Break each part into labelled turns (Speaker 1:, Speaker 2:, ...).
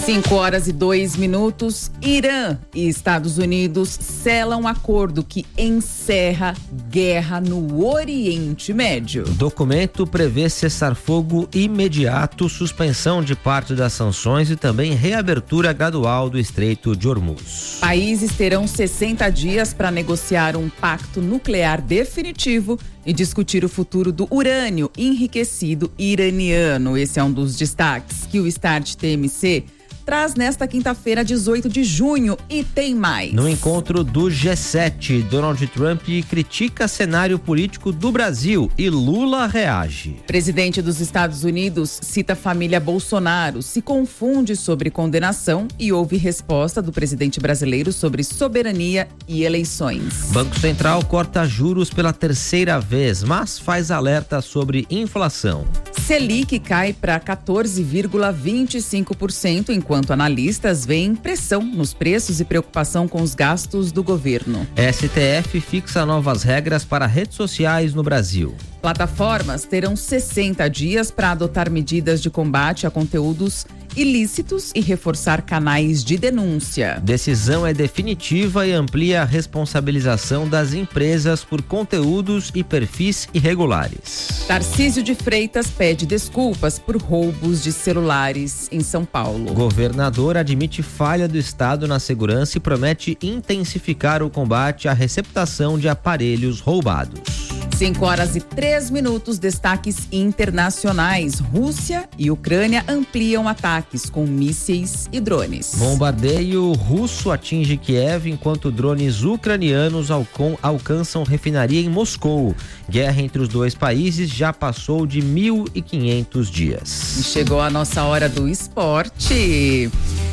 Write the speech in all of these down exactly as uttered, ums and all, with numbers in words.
Speaker 1: cinco horas e dois minutos. Irã e Estados Unidos selam um acordo que encerra guerra no Oriente Médio.
Speaker 2: O documento prevê cessar-fogo imediato, suspensão de parte das sanções e também reabertura gradual do Estreito de Hormuz.
Speaker 1: Países terão sessenta dias para negociar um pacto nuclear definitivo e discutir o futuro do urânio enriquecido iraniano. Esse é um dos destaques que o Start T M C traz nesta quinta-feira, dezoito de junho, e tem mais.
Speaker 2: No encontro do G sete, Donald Trump critica cenário político do Brasil e Lula reage.
Speaker 1: Presidente dos Estados Unidos cita a família Bolsonaro, se confunde sobre condenação e houve resposta do presidente brasileiro sobre soberania e eleições.
Speaker 2: Banco Central corta juros pela terceira vez, mas faz alerta sobre inflação.
Speaker 1: Selic cai para quatorze vírgula vinte e cinco por cento, enquanto analistas veem pressão nos preços e preocupação com os gastos do governo.
Speaker 2: S T F fixa novas regras para redes sociais no Brasil.
Speaker 1: Plataformas terão sessenta dias para adotar medidas de combate a conteúdos ilícitos e reforçar canais de denúncia.
Speaker 2: Decisão é definitiva e amplia a responsabilização das empresas por conteúdos e perfis irregulares.
Speaker 1: Tarcísio de Freitas pede desculpas por roubos de celulares em São Paulo.
Speaker 2: Governador admite falha do Estado na segurança e promete intensificar o combate à receptação de aparelhos roubados.
Speaker 1: cinco horas e três minutos, destaques internacionais. Rússia e Ucrânia ampliam ataques com mísseis e drones.
Speaker 2: Bombardeio russo atinge Kiev enquanto drones ucranianos alcon- alcançam refinaria em Moscou. Guerra entre os dois países já passou de mil e quinhentos dias.
Speaker 1: E chegou a nossa hora do esporte.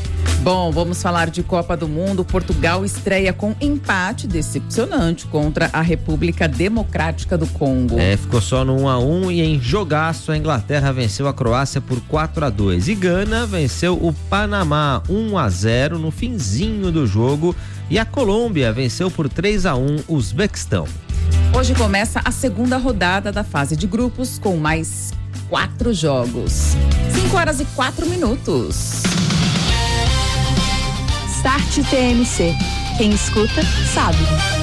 Speaker 1: Bom, vamos falar de Copa do Mundo. Portugal estreia com empate decepcionante contra a República Democrática do Congo.
Speaker 2: É, ficou só no um a um e em jogaço a Inglaterra venceu a Croácia por quatro a dois. E Gana venceu o Panamá um a zero no finzinho do jogo. E a Colômbia venceu por três a um o Uzbequistão.
Speaker 1: Hoje começa a segunda rodada da fase de grupos com mais quatro jogos. cinco horas e quatro minutos.
Speaker 3: Start T M C. Quem escuta, sabe.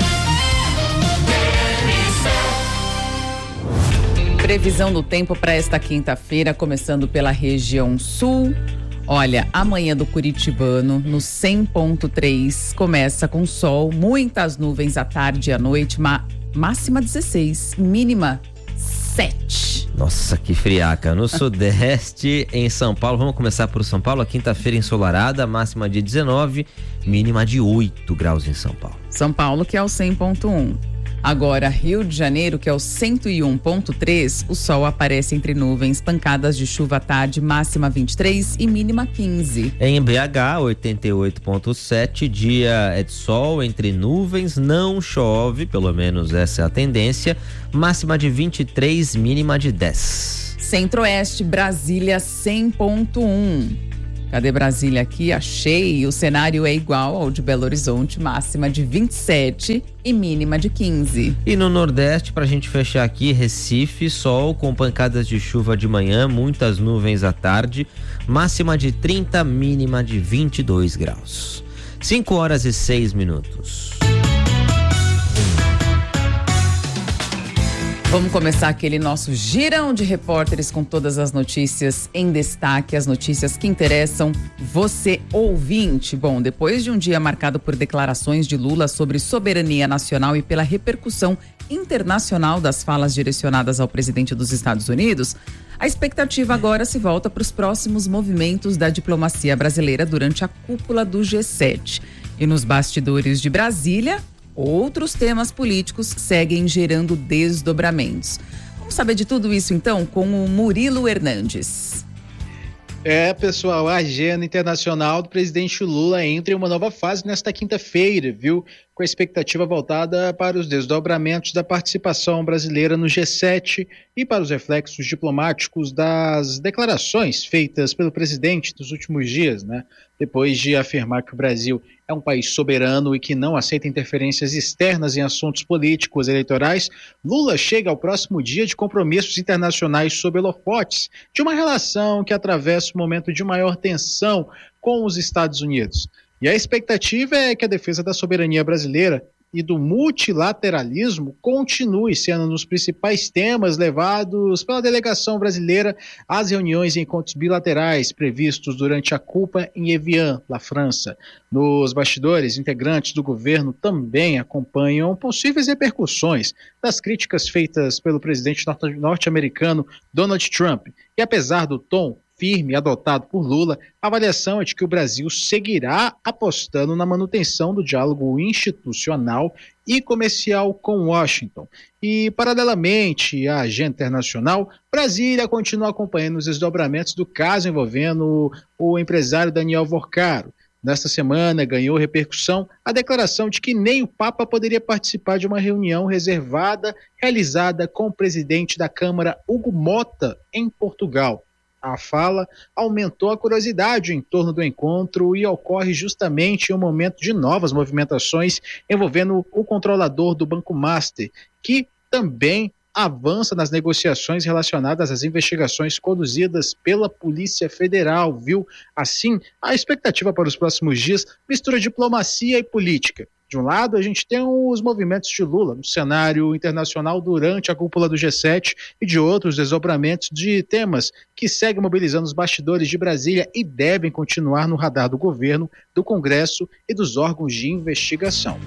Speaker 1: Previsão do tempo para esta quinta-feira, começando pela região sul. Olha, amanhã do Curitibano, no cem ponto três, começa com sol, muitas nuvens à tarde e à noite, ma- máxima dezesseis, mínima sete.
Speaker 2: Nossa, que friaca. No sudeste, em São Paulo, vamos começar por São Paulo, a quinta-feira ensolarada, máxima de dezenove, mínima de oito graus em São Paulo.
Speaker 1: São Paulo, que é o cem ponto um. Agora, Rio de Janeiro, que é o cento e um ponto três, o sol aparece entre nuvens, pancadas de chuva à tarde, máxima vinte e três e mínima quinze.
Speaker 2: Em B H, oitenta e oito ponto sete, dia é de sol entre nuvens, não chove, pelo menos essa é a tendência, máxima de vinte e três, mínima de dez.
Speaker 1: Centro-Oeste, Brasília, cem ponto um. Cadê Brasília aqui? Achei. O cenário é igual ao de Belo Horizonte, máxima de vinte e sete e mínima de quinze.
Speaker 2: E no Nordeste, pra gente fechar aqui, Recife, sol com pancadas de chuva de manhã, muitas nuvens à tarde, máxima de trinta, mínima de vinte e dois graus. cinco horas e seis minutos.
Speaker 1: Vamos começar aquele nosso girão de repórteres com todas as notícias em destaque, as notícias que interessam você, ouvinte. Bom, depois de um dia marcado por declarações de Lula sobre soberania nacional e pela repercussão internacional das falas direcionadas ao presidente dos Estados Unidos, a expectativa agora se volta para os próximos movimentos da diplomacia brasileira durante a cúpula do G sete. E nos bastidores de Brasília, outros temas políticos seguem gerando desdobramentos. Vamos saber de tudo isso, então, com o Murilo Hernandes.
Speaker 4: É, pessoal, a agenda internacional do presidente Lula entra em uma nova fase nesta quinta-feira, viu? com a expectativa voltada para os desdobramentos da participação brasileira no G sete e para os reflexos diplomáticos das declarações feitas pelo presidente nos últimos dias, né? Depois de afirmar que o Brasil é um país soberano e que não aceita interferências externas em assuntos políticos eleitorais, Lula chega ao próximo dia de compromissos internacionais sob holofotes de uma relação que atravessa o momento de maior tensão com os Estados Unidos. E a expectativa é que a defesa da soberania brasileira e do multilateralismo continue sendo um dos principais temas levados pela delegação brasileira às reuniões e encontros bilaterais previstos durante a Copa em Evian, na França. Nos bastidores, integrantes do governo também acompanham possíveis repercussões das críticas feitas pelo presidente norte-americano Donald Trump. E apesar do tom firme adotado por Lula, a avaliação é de que o Brasil seguirá apostando na manutenção do diálogo institucional e comercial com Washington. E, paralelamente à agenda internacional, Brasília continua acompanhando os desdobramentos do caso envolvendo o empresário Daniel Vorcaro. Nesta semana, ganhou repercussão a declaração de que nem o Papa poderia participar de uma reunião reservada realizada com o presidente da Câmara, Hugo Mota, em Portugal. A fala aumentou a curiosidade em torno do encontro e ocorre justamente em um momento de novas movimentações envolvendo o controlador do Banco Master, que também avança nas negociações relacionadas às investigações conduzidas pela Polícia Federal, viu? Assim, a expectativa para os próximos dias mistura diplomacia e política. De um lado, a gente tem os movimentos de Lula no cenário internacional durante a cúpula do G sete e de outros desdobramentos de temas que seguem mobilizando os bastidores de Brasília e devem continuar no radar do governo, do Congresso e dos órgãos de investigação.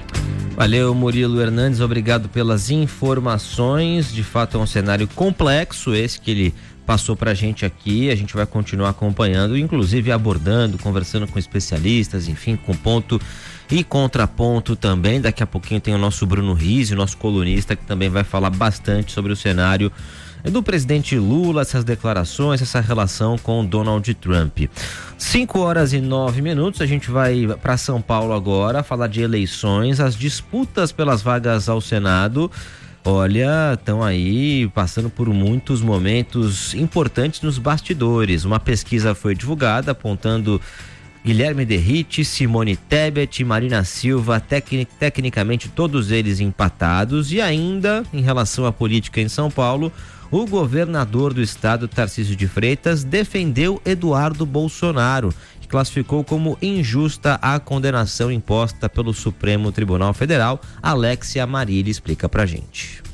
Speaker 2: Valeu, Murilo Hernandes, obrigado pelas informações. De fato é um cenário complexo esse que ele passou pra gente aqui. A gente vai continuar acompanhando, inclusive abordando, conversando com especialistas, enfim, com ponto e contraponto também. Daqui a pouquinho tem o nosso Bruno Rizzi, o nosso colunista, que também vai falar bastante sobre o cenário do presidente Lula, essas declarações, essa relação com Donald Trump. cinco horas e nove minutos, a gente vai para São Paulo agora falar de eleições. As disputas pelas vagas ao Senado, olha, estão aí passando por muitos momentos importantes nos bastidores. Uma pesquisa foi divulgada apontando Guilherme Derrite, Simone Tebet, Marina Silva, tecnic, tecnicamente todos eles empatados. E ainda, em relação à política em São Paulo, o governador do estado, Tarcísio de Freitas, defendeu Eduardo Bolsonaro, que classificou como injusta a condenação imposta pelo Supremo Tribunal Federal. Alexia Marília explica pra gente.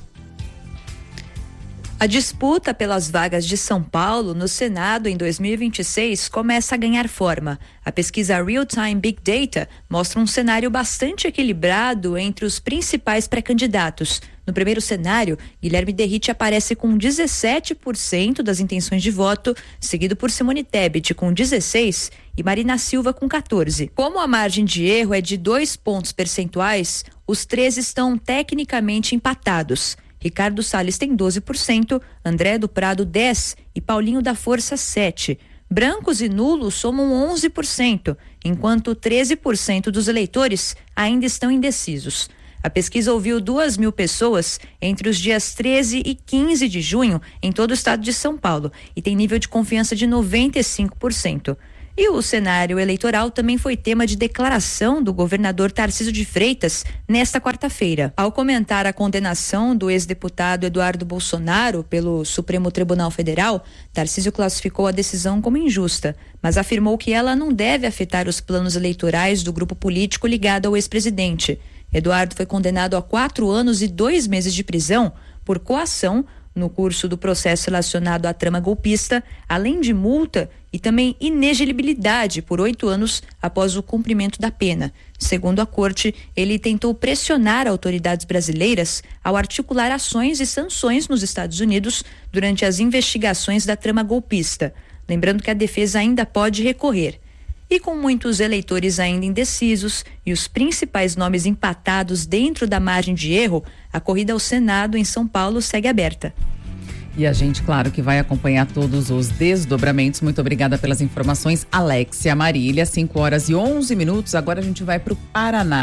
Speaker 3: A disputa pelas vagas de São Paulo no Senado em dois mil e vinte e seis começa a ganhar forma. A pesquisa Real Time Big Data mostra um cenário bastante equilibrado entre os principais pré-candidatos. No primeiro cenário, Guilherme Derrite aparece com dezessete por cento das intenções de voto, seguido por Simone Tebet com dezesseis por cento e Marina Silva com quatorze por cento. Como a margem de erro é de dois pontos percentuais, os três estão tecnicamente empatados. Ricardo Salles tem doze por cento, André do Prado dez por cento e Paulinho da Força sete por cento. Brancos e nulos somam onze por cento, enquanto treze por cento dos eleitores ainda estão indecisos. A pesquisa ouviu duas mil pessoas entre os dias treze e quinze de junho em todo o estado de São Paulo e tem nível de confiança de noventa e cinco por cento. E o cenário eleitoral também foi tema de declaração do governador Tarcísio de Freitas nesta quarta-feira. Ao comentar a condenação do ex-deputado Eduardo Bolsonaro pelo Supremo Tribunal Federal, Tarcísio classificou a decisão como injusta, mas afirmou que ela não deve afetar os planos eleitorais do grupo político ligado ao ex-presidente. Eduardo foi condenado a quatro anos e dois meses de prisão por coação no curso do processo relacionado à trama golpista, além de multa e também inelegibilidade por oito anos após o cumprimento da pena. Segundo a corte, ele tentou pressionar autoridades brasileiras ao articular ações e sanções nos Estados Unidos durante as investigações da trama golpista. Lembrando que a defesa ainda pode recorrer. E com muitos eleitores ainda indecisos e os principais nomes empatados dentro da margem de erro, a corrida ao Senado em São Paulo segue aberta.
Speaker 1: E a gente, claro, que vai acompanhar todos os desdobramentos. Muito obrigada pelas informações, Alexia Marília. cinco horas e onze minutos. Agora a gente vai para o Paraná.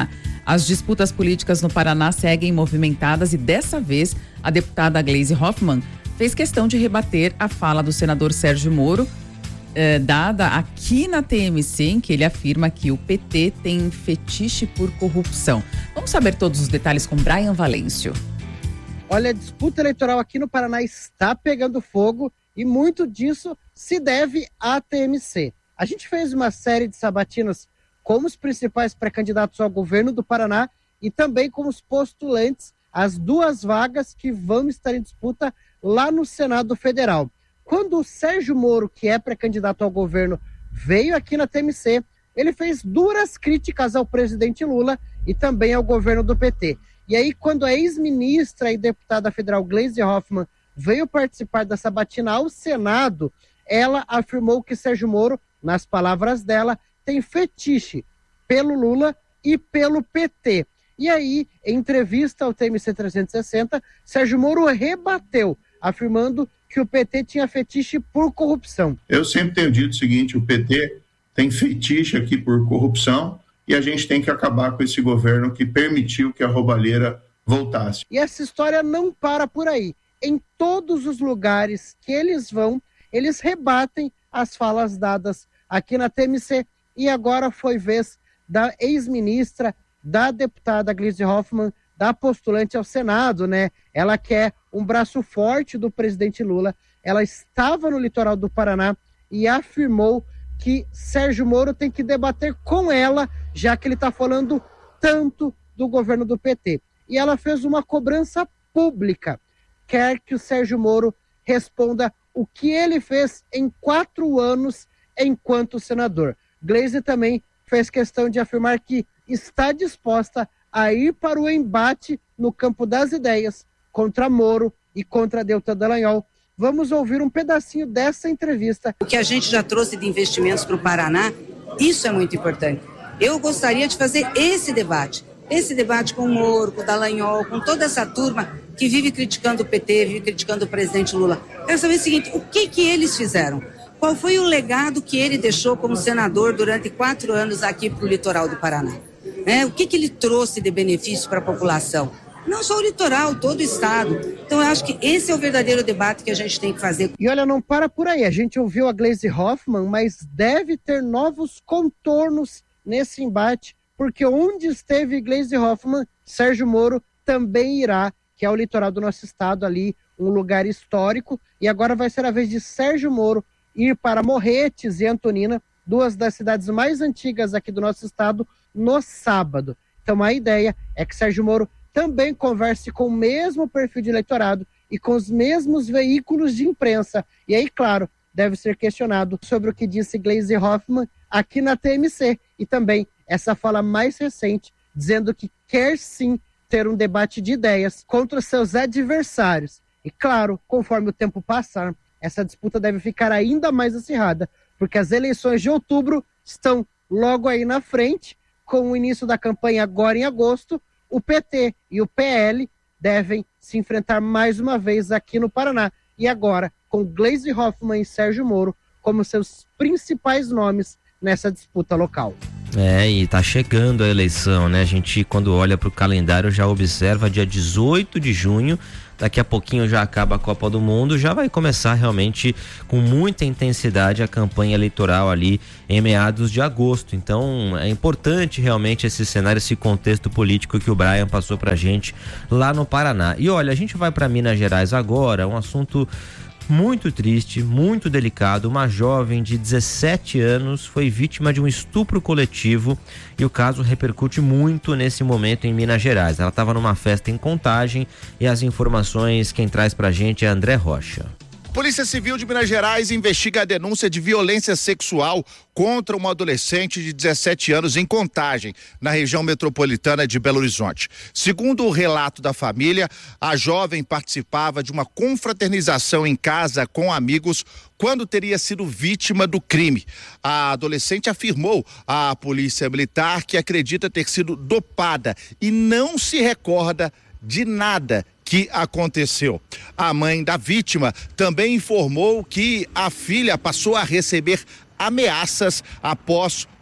Speaker 1: As disputas políticas no Paraná seguem movimentadas e dessa vez a deputada Gleisi Hoffmann fez questão de rebater a fala do senador Sérgio Moro, eh, dada aqui na T M C, em que ele afirma que o P T tem fetiche por corrupção. Vamos saber todos os detalhes com Brian Valêncio.
Speaker 5: Olha, a disputa eleitoral aqui no Paraná está pegando fogo e muito disso se deve à T M C. A gente fez uma série de sabatinas com os principais pré-candidatos ao governo do Paraná e também com os postulantes às duas vagas que vão estar em disputa lá no Senado Federal. Quando o Sérgio Moro, que é pré-candidato ao governo, veio aqui na T M C, ele fez duras críticas ao presidente Lula e também ao governo do P T. E aí, quando a ex-ministra e deputada federal Gleisi Hoffmann veio participar da sabatina ao Senado, ela afirmou que Sérgio Moro, nas palavras dela, tem fetiche pelo Lula e pelo P T. E aí, em entrevista ao T M C trezentos e sessenta, Sérgio Moro rebateu, afirmando que o P T tinha fetiche por corrupção.
Speaker 6: Eu sempre tenho dito o seguinte, o P T tem fetiche aqui por corrupção e a gente tem que acabar com esse governo que permitiu que a roubalheira voltasse.
Speaker 5: E essa história não para por aí. Em todos os lugares que eles vão, eles rebatem as falas dadas aqui na T M C. E agora foi vez da ex-ministra, da deputada Gleisi Hoffmann, da postulante ao Senado, né? Ela quer um braço forte do presidente Lula. Ela estava no litoral do Paraná e afirmou que Sérgio Moro tem que debater com ela, já que ele está falando tanto do governo do P T. E ela fez uma cobrança pública. Quer que o Sérgio Moro responda o que ele fez em quatro anos enquanto senador. Gleisi também fez questão de afirmar que está disposta a ir para o embate no campo das ideias contra Moro e contra Deltan Dallagnol. Vamos ouvir um pedacinho dessa entrevista.
Speaker 7: O que a gente já trouxe de investimentos para o Paraná, isso é muito importante. Eu gostaria de fazer esse debate, esse debate com o Moro, com o Dallagnol, com toda essa turma que vive criticando o P T, vive criticando o presidente Lula. Quero saber o seguinte, o que que eles fizeram? Qual foi o legado que ele deixou como senador durante quatro anos aqui para o litoral do Paraná? É, o que que ele trouxe de benefício para a população? Não só o litoral, todo o estado. Então eu acho que esse é o verdadeiro debate que a gente tem que fazer.
Speaker 5: E olha, não para por aí. A gente ouviu a Gleisi Hoffmann, mas deve ter novos contornos nesse embate, porque onde esteve Gleisi Hoffmann, Sérgio Moro também irá, que é o litoral do nosso estado ali, um lugar histórico. E agora vai ser a vez de Sérgio Moro ir para Morretes e Antonina, duas das cidades mais antigas aqui do nosso estado, no sábado. Então a ideia é que Sérgio Moro também converse com o mesmo perfil de eleitorado e com os mesmos veículos de imprensa. E aí, claro, deve ser questionado sobre o que disse Gleisi Hoffmann aqui na T M C. E também essa fala mais recente, dizendo que quer sim ter um debate de ideias contra os seus adversários. E claro, conforme o tempo passar, essa disputa deve ficar ainda mais acirrada, porque as eleições de outubro estão logo aí na frente, com o início da campanha agora em agosto. O P T e o P L devem se enfrentar mais uma vez aqui no Paraná. E agora, com Gleisi Hoffmann e Sérgio Moro como seus principais nomes nessa disputa local.
Speaker 2: É, e tá chegando a eleição, né? A gente, quando olha pro calendário, já observa dia dezoito de junho, daqui a pouquinho já acaba a Copa do Mundo, já vai começar realmente com muita intensidade a campanha eleitoral ali em meados de agosto. Então é importante realmente esse cenário, esse contexto político que o Brian passou pra gente lá no Paraná. E olha, a gente vai para Minas Gerais agora, um assunto muito triste, muito delicado. Uma jovem de dezessete anos foi vítima de um estupro coletivo e o caso repercute muito nesse momento em Minas Gerais. Ela estava numa festa em Contagem e as informações quem traz pra gente é André Rocha.
Speaker 8: Polícia Civil de Minas Gerais investiga a denúncia de violência sexual contra uma adolescente de dezessete anos em Contagem, na região metropolitana de Belo Horizonte. Segundo o relato da família, a jovem participava de uma confraternização em casa com amigos quando teria sido vítima do crime. A adolescente afirmou à polícia militar que acredita ter sido dopada e não se recorda de nada que aconteceu. A mãe da vítima também informou que a filha passou a receber ameaças após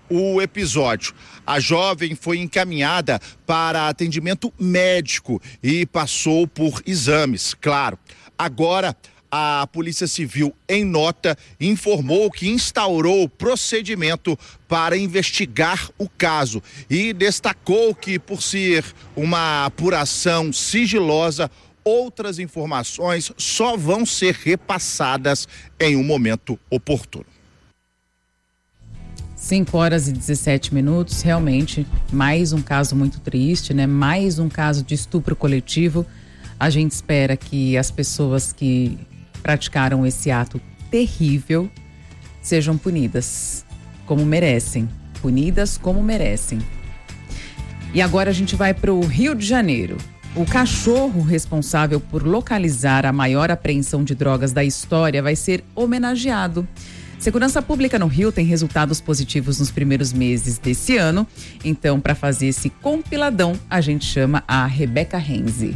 Speaker 8: o episódio. A jovem foi encaminhada para atendimento médico e passou por exames, claro. Agora, a Polícia Civil, em nota, informou que instaurou procedimento para investigar o caso e destacou que, por ser uma apuração sigilosa, outras informações só vão ser repassadas em um momento oportuno.
Speaker 1: cinco horas e dezessete minutos, realmente mais um caso muito triste, né? Mais um caso de estupro coletivo. A gente espera que as pessoas que praticaram esse ato terrível sejam punidas como merecem, punidas como merecem. E agora a gente vai para o Rio de Janeiro. O cachorro responsável por localizar a maior apreensão de drogas da história vai ser homenageado. Segurança Pública no Rio tem resultados positivos nos primeiros meses desse ano. Então, para fazer esse compiladão, a gente chama a Rebeca Renzi.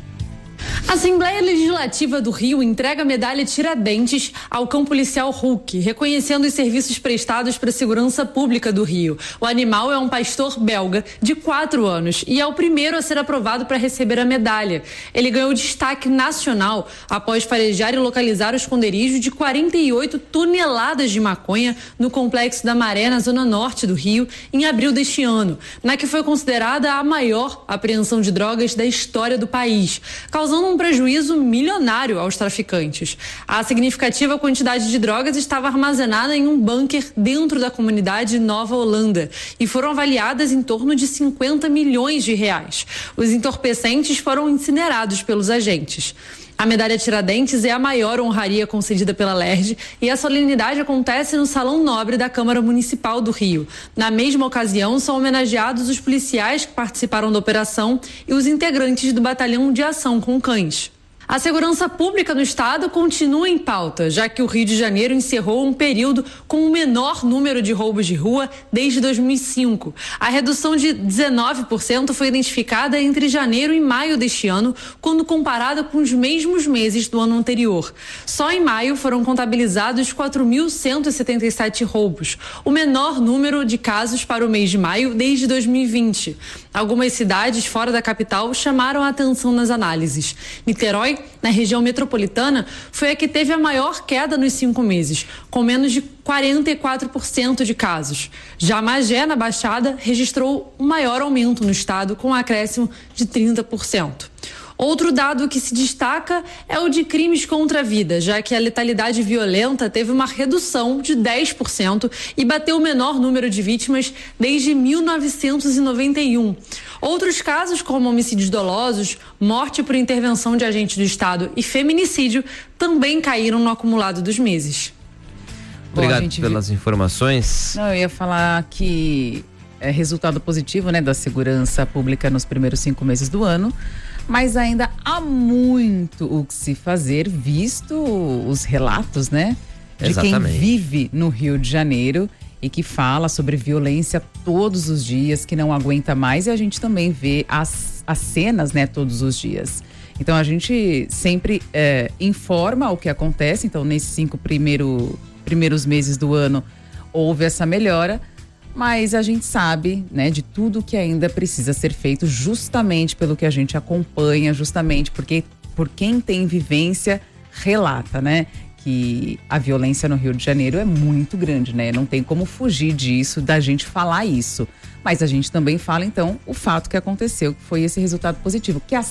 Speaker 9: A Assembleia Legislativa do Rio entrega a medalha Tiradentes ao cão policial Hulk, reconhecendo os serviços prestados para a segurança pública do Rio. O animal é um pastor belga de quatro anos e é o primeiro a ser aprovado para receber a medalha. Ele ganhou destaque nacional após farejar e localizar o esconderijo de quarenta e oito toneladas de maconha no Complexo da Maré, na zona norte do Rio, em abril deste ano, na que foi considerada a maior apreensão de drogas da história do país, causando um prejuízo milionário aos traficantes. A significativa quantidade de drogas estava armazenada em um bunker dentro da comunidade Nova Holanda e foram avaliadas em torno de cinquenta milhões de reais. Os entorpecentes foram incinerados pelos agentes. A medalha Tiradentes é a maior honraria concedida pela L E R J e a solenidade acontece no Salão Nobre da Câmara Municipal do Rio. Na mesma ocasião, são homenageados os policiais que participaram da operação e os integrantes do Batalhão de Ação com Cães. A segurança pública no estado continua em pauta, já que o Rio de Janeiro encerrou um período com o menor número de roubos de rua desde dois mil e cinco. A redução de dezenove por cento foi identificada entre janeiro e maio deste ano, quando comparada com os mesmos meses do ano anterior. Só em maio foram contabilizados quatro mil cento e setenta e sete roubos, o menor número de casos para o mês de maio desde dois mil e vinte. Algumas cidades fora da capital chamaram a atenção nas análises. Niterói, na região metropolitana, foi a que teve a maior queda nos cinco meses, com menos de quarenta e quatro por cento de casos. Já Magé, na Baixada, registrou o maior aumento no estado, com um acréscimo de trinta por cento. Outro dado que se destaca é o de crimes contra a vida, já que a letalidade violenta teve uma redução de dez por cento e bateu o menor número de vítimas desde mil novecentos e noventa e um. Outros casos, como homicídios dolosos, morte por intervenção de agentes do Estado e feminicídio, também caíram no acumulado dos meses.
Speaker 2: Obrigado
Speaker 1: Bom,
Speaker 2: pelas
Speaker 1: viu...
Speaker 2: informações.
Speaker 1: Não, eu ia falar que é resultado positivo, né, da segurança pública nos primeiros cinco meses do ano, mas ainda há muito o que se fazer, visto os relatos, né, de
Speaker 2: Exatamente.
Speaker 1: Quem vive no Rio de Janeiro e que fala sobre violência todos os dias, que não aguenta mais, e a gente também vê as, as cenas, né, todos os dias. Então a gente sempre é, informa o que acontece. Então nesses cinco primeiro, primeiros meses do ano houve essa melhora, mas a gente sabe, né, de tudo que ainda precisa ser feito, justamente pelo que a gente acompanha, justamente porque por quem tem vivência relata, né, que a violência no Rio de Janeiro é muito grande, né? Não tem como fugir disso, da gente falar isso. Mas a gente também fala, então, o fato que aconteceu, que foi esse resultado positivo, que a